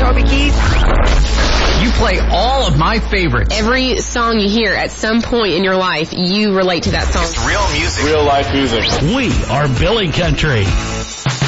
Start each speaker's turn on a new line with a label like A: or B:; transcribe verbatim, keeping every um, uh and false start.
A: Toby Keith. You play all of my favorites.
B: Every song you hear at some point in your life, you relate to that song.
C: It's real music.
D: Real life music.
E: We are Billy Country.